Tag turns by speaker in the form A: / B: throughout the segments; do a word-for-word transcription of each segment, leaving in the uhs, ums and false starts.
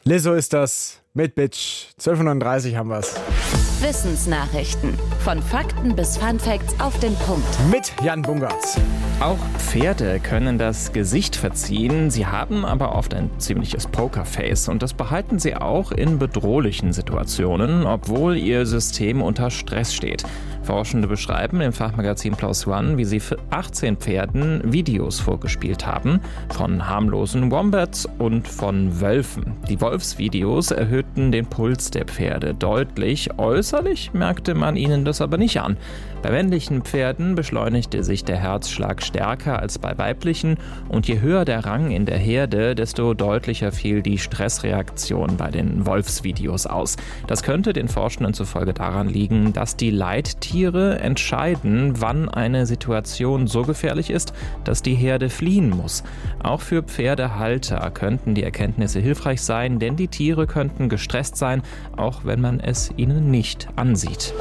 A: Lizzo ist das mit Bitch. zwölf Uhr neununddreißig haben wir's.
B: Wissensnachrichten. Von Fakten bis Funfacts auf den Punkt.
A: Mit Jan Bungartz.
C: Auch Pferde können das Gesicht verziehen. Sie haben aber oft ein ziemliches Pokerface. Und das behalten sie auch in bedrohlichen Situationen, obwohl ihr System unter Stress steht. Forschende beschreiben im Fachmagazin Plus One, wie sie für achtzehn Pferden Videos vorgespielt haben. Von harmlosen Wombats und von Wölfen. Die Wolfsvideos erhöhten den Puls der Pferde deutlich. Äußerlich merkte man ihnen das aber nicht an. Bei männlichen Pferden beschleunigte sich der Herzschlag stärker als bei weiblichen. Und je höher der Rang in der Herde, desto deutlicher fiel die Stressreaktion bei den Wolfsvideos aus. Das könnte den Forschenden zufolge daran liegen, dass die Leittiere entscheiden, wann eine Situation so gefährlich ist, dass die Herde fliehen muss. Auch für Pferdehalter könnten die Erkenntnisse hilfreich sein, denn die Tiere könnten gestresst sein, auch wenn man es ihnen nicht ansieht.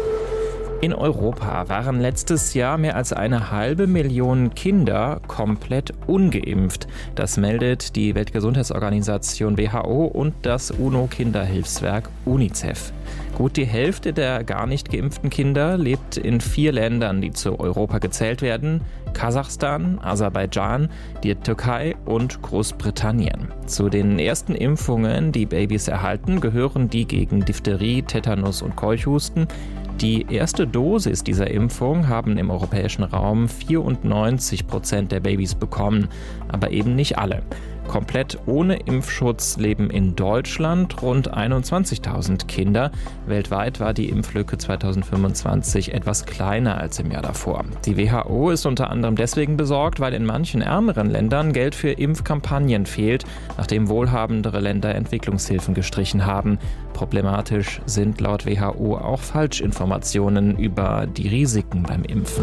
C: In Europa waren letztes Jahr mehr als eine halbe Million Kinder komplett ungeimpft. Das meldet die Weltgesundheitsorganisation W H O und das UNO-Kinderhilfswerk UNICEF. Gut die Hälfte der gar nicht geimpften Kinder lebt in vier Ländern, die zu Europa gezählt werden: Kasachstan, Aserbaidschan, die Türkei und Großbritannien. Zu den ersten Impfungen, die Babys erhalten, gehören die gegen Diphtherie, Tetanus und Keuchhusten. Die erste Dosis dieser Impfung haben im europäischen Raum vierundneunzig Prozent der Babys bekommen, aber eben nicht alle. Komplett ohne Impfschutz leben in Deutschland rund einundzwanzigtausend Kinder. Weltweit war die Impflücke zweitausendfünfundzwanzig etwas kleiner als im Jahr davor. Die W H O ist unter anderem deswegen besorgt, weil in manchen ärmeren Ländern Geld für Impfkampagnen fehlt, nachdem wohlhabendere Länder Entwicklungshilfen gestrichen haben. Problematisch sind laut W H O auch Falschinformationen über die Risiken beim Impfen.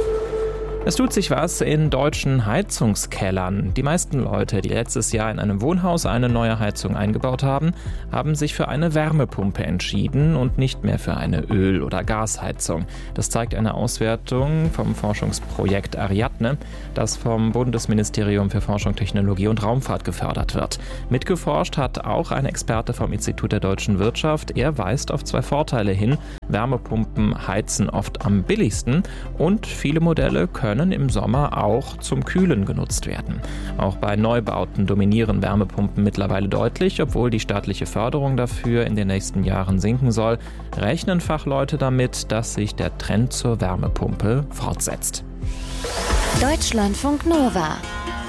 C: Es tut sich was in deutschen Heizungskellern. Die meisten Leute, die letztes Jahr in einem Wohnhaus eine neue Heizung eingebaut haben, haben sich für eine Wärmepumpe entschieden und nicht mehr für eine Öl- oder Gasheizung. Das zeigt eine Auswertung vom Forschungsprojekt Ariadne, das vom Bundesministerium für Forschung, Technologie und Raumfahrt gefördert wird. Mitgeforscht hat auch ein Experte vom Institut der deutschen Wirtschaft. Er weist auf zwei Vorteile hin. Wärmepumpen heizen oft am billigsten und viele Modelle können im Sommer auch zum Kühlen genutzt werden. Auch bei Neubauten dominieren Wärmepumpen mittlerweile deutlich, obwohl die staatliche Förderung dafür in den nächsten Jahren sinken soll, rechnen Fachleute damit, dass sich der Trend zur Wärmepumpe fortsetzt.
B: Deutschlandfunk Nova.